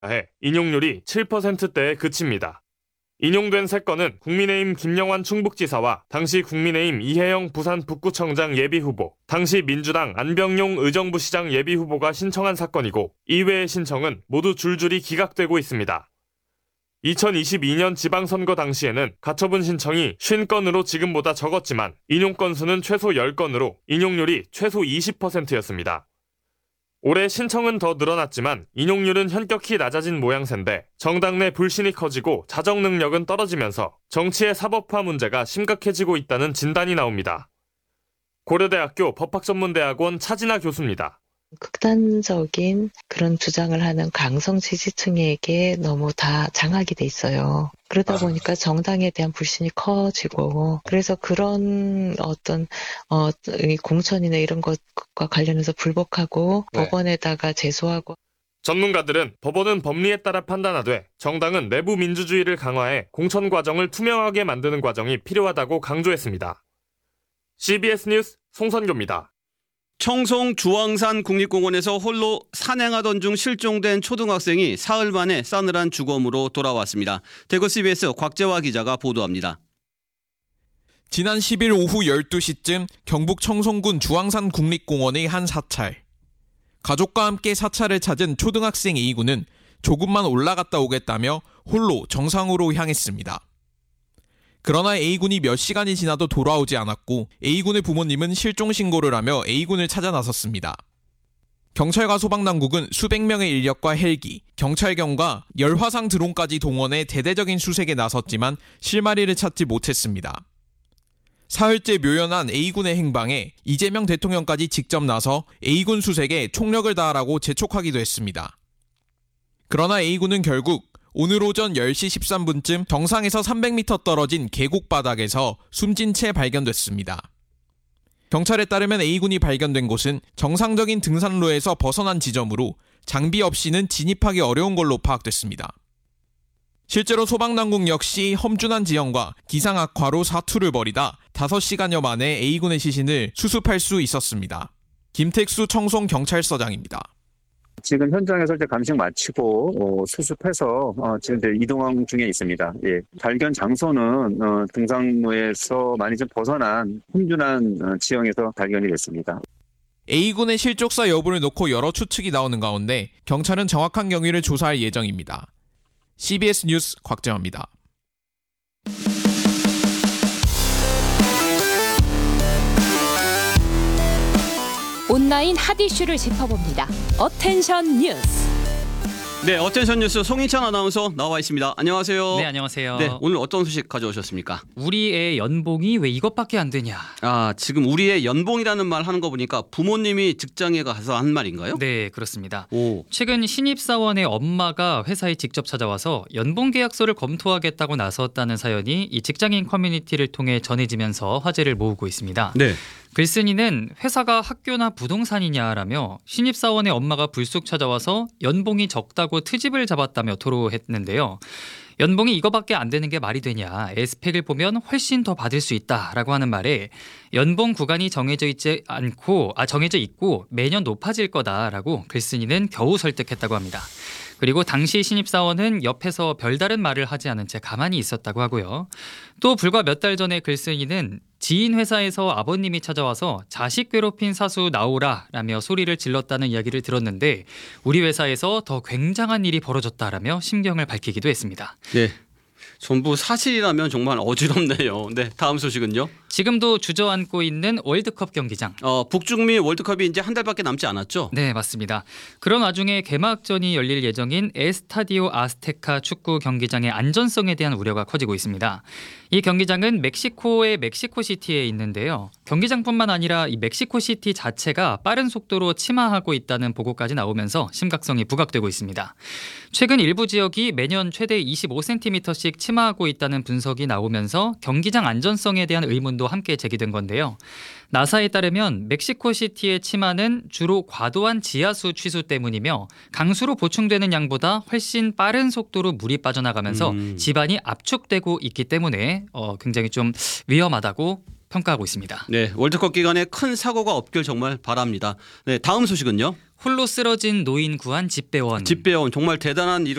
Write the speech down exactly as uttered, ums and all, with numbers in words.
해 인용률이 칠 퍼센트대에 그칩니다. 인용된 세 건은 국민의힘 김영환 충북지사와 당시 국민의힘 이혜영 부산 북구청장 예비후보, 당시 민주당 안병용 의정부시장 예비후보가 신청한 사건이고 이외의 신청은 모두 줄줄이 기각되고 있습니다. 이천이십이 년 지방선거 당시에는 가처분 신청이 오십 건으로 지금보다 적었지만 인용 건수는 최소 십 건으로 인용률이 최소 이십 퍼센트였습니다. 올해 신청은 더 늘어났지만 인용률은 현격히 낮아진 모양새인데 정당 내 불신이 커지고 자정 능력은 떨어지면서 정치의 사법화 문제가 심각해지고 있다는 진단이 나옵니다. 고려대학교 법학전문대학원 차진아 교수입니다. 극단적인 그런 주장을 하는 강성 지지층에게 너무 다 장악이 돼 있어요. 그러다 보니까 정당에 대한 불신이 커지고, 그래서 그런 어떤 어, 이 공천이나 이런 것과 관련해서 불복하고 네. 법원에다가 제소하고. 전문가들은 법원은 법리에 따라 판단하되 정당은 내부 민주주의를 강화해 공천 과정을 투명하게 만드는 과정이 필요하다고 강조했습니다. 씨비에스 뉴스 송선교입니다. 청송 주황산 국립공원에서 홀로 산행하던 중 실종된 초등학생이 사흘 만에 싸늘한 주검으로 돌아왔습니다. 대구 씨비에스 곽재화 기자가 보도합니다. 지난 십 일 오후 열두 시쯤 경북 청송군 주황산 국립공원의 한 사찰. 가족과 함께 사찰을 찾은 초등학생 A군은 조금만 올라갔다 오겠다며 홀로 정상으로 향했습니다. 그러나 A군이 몇 시간이 지나도 돌아오지 않았고 A군의 부모님은 실종 신고를 하며 A군을 찾아 나섰습니다. 경찰과 소방당국은 수백 명의 인력과 헬기, 경찰경과 열화상 드론까지 동원해 대대적인 수색에 나섰지만 실마리를 찾지 못했습니다. 사흘째 묘연한 A군의 행방에 이재명 대통령까지 직접 나서 A군 수색에 총력을 다하라고 재촉하기도 했습니다. 그러나 A군은 결국 오늘 오전 열 시 십삼 분쯤 정상에서 삼백 미터 떨어진 계곡 바닥에서 숨진 채 발견됐습니다. 경찰에 따르면 A군이 발견된 곳은 정상적인 등산로에서 벗어난 지점으로 장비 없이는 진입하기 어려운 걸로 파악됐습니다. 실제로 소방당국 역시 험준한 지형과 기상 악화로 사투를 벌이다 다섯 시간여 만에 A군의 시신을 수습할 수 있었습니다. 김택수 청송경찰서장입니다. 지금 현장에서 이제 감식 마치고 어, 수습해서 어, 지금 이제 이동 중에 있습니다. 예. 발견 장소는 어, 등산로에서 많이 좀 벗어난 험준한 어, 지형에서 발견이 됐습니다. A군의 실족사 여부를 놓고 여러 추측이 나오는 가운데 경찰은 정확한 경위를 조사할 예정입니다. 씨비에스 뉴스 곽재화입니다. 온라인 핫 이슈를 짚어봅니다. 어텐션 뉴스. 네, 어텐션 뉴스 송인찬 아나운서 나와 있습니다. 안녕하세요. 네, 안녕하세요. 네, 오늘 어떤 소식 가져오셨습니까? 우리의 연봉이 왜 이것밖에 안 되냐. 아, 지금 우리의 연봉이라는 말 하는 거 보니까 부모님이 직장에 가서 한 말인가요? 네, 그렇습니다. 오. 최근 신입사원의 엄마가 회사에 직접 찾아와서 연봉 계약서를 검토하겠다고 나섰다는 사연이 이 직장인 커뮤니티를 통해 전해지면서 화제를 모으고 있습니다. 네. 글쓴이는 회사가 학교나 부동산이냐라며 신입사원의 엄마가 불쑥 찾아와서 연봉이 적다고 트집을 잡았다며 토로했는데요. 연봉이 이거밖에 안 되는 게 말이 되냐. 에스펙을 보면 훨씬 더 받을 수 있다라고 하는 말에 연봉 구간이 정해져 있지 않고 아 정해져 있고 매년 높아질 거다라고 글쓴이는 겨우 설득했다고 합니다. 그리고 당시 신입사원은 옆에서 별다른 말을 하지 않은 채 가만히 있었다고 하고요. 또 불과 몇 달 전에 글쓴이는 지인 회사에서 아버님이 찾아와서 자식 괴롭힌 사수 나오라라며 소리를 질렀다는 이야기를 들었는데 우리 회사에서 더 굉장한 일이 벌어졌다라며 심경을 밝히기도 했습니다. 네, 전부 사실이라면 정말 어지럽네요. 네, 다음 소식은요? 지금도 주저앉고 있는 월드컵 경기장. 어, 북중미 월드컵이 이제 한 달밖에 남지 않았죠? 네, 맞습니다. 그런 와중에 개막전이 열릴 예정인 에스타디오 아스테카 축구 경기장의 안전성에 대한 우려가 커지고 있습니다. 이 경기장은 멕시코의 멕시코시티에 있는데요. 경기장뿐만 아니라 이 멕시코시티 자체가 빠른 속도로 침하하고 있다는 보고까지 나오면서 심각성이 부각되고 있습니다. 최근 일부 지역이 매년 최대 이십오 센티미터씩 침하하고 있다는 분석이 나오면서 경기장 안전성에 대한 의문도 함께 제기된 건데요. 나사에 따르면 멕시코시티의 침하는 주로 과도한 지하수 취수 때문이며 강수로 보충되는 양보다 훨씬 빠른 속도로 물이 빠져나가면서 음. 집안이 압축되고 있기 때문에 어, 굉장히 좀 위험하다고 평가하고 있습니다. 네, 월드컵 기간에 큰 사고가 없길 정말 바랍니다. 네, 다음 소식은요? 홀로 쓰러진 노인 구한 집배원. 집배원 정말 대단한 일을